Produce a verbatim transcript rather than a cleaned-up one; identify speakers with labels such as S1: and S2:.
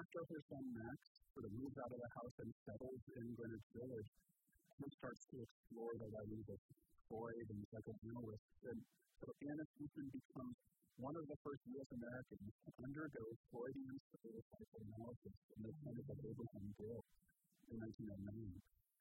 S1: after her son Max sort of moves out of the house and settles in Greenwich Village, he starts to explore the writings of Freud and psychoanalysts. And so Anna Susan becomes one of the first U S Americans to undergo Freudian psychoanalysis in the clinic of Abraham Gill in nineteen oh nine.